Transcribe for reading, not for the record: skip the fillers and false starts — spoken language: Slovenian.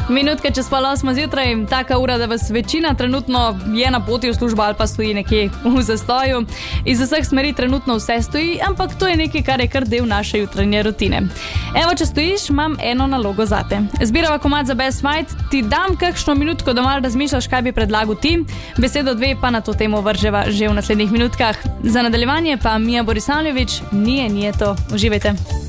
Minutke čez 7:30 zjutraj, taka ura, da vas večina trenutno je na poti v službo ali pa stoji nekje v zastoju. Iz vseh smeri trenutno vse stoji, ampak to je nekaj, kar je kar del naše jutranje rutine. Evo, če stojiš, imam eno nalogo zate. Zbirava komad za Best Fight, ti dam kakšno minutko, da malo razmišljaš, kaj bi predlagal ti. Besedo 2 pa na to temo vrževa že v naslednjih minutkah. Za nadaljevanje pa Mija Borisavljević, nije to. Uživajte.